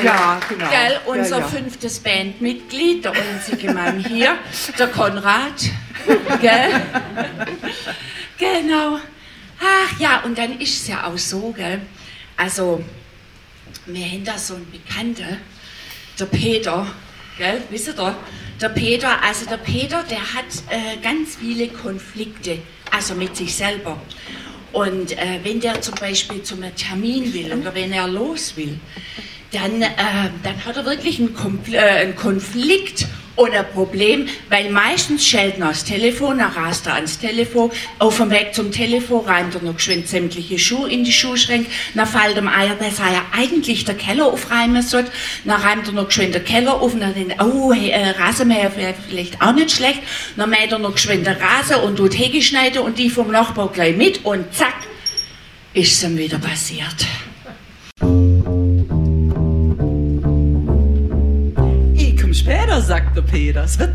Ja, genau. Gell, unser ja. 5. Bandmitglied, der einzige Mann hier, der Konrad. Gell? Genau. Ach ja, und dann ist es ja auch so, gell? Also, wir haben da so einen Bekannten, der Peter, gell? Wisst ihr? Der Peter, der hat ganz viele Konflikte, also mit sich selber. Und wenn der zum Beispiel zu einem Termin will oder wenn er los will, dann hat er wirklich einen Konflikt und ein Problem, weil meistens schellt er aufs Telefon, dann rast er ans Telefon, auf dem Weg zum Telefon reimt er noch geschwind sämtliche Schuhe in die Schuhschränke, dann fällt ihm ein, dass er ja eigentlich der Keller aufräumen sollte, dann reimt er noch geschwind den Keller auf und dann denkt er, oh, Rasenmäher wäre vielleicht auch nicht schlecht, dann mäht er noch geschwind den Rasen und tut Hecke schneiden und die vom Nachbar gleich mit und zack, ist es ihm wieder passiert. Später, sagt der Peter. Es wird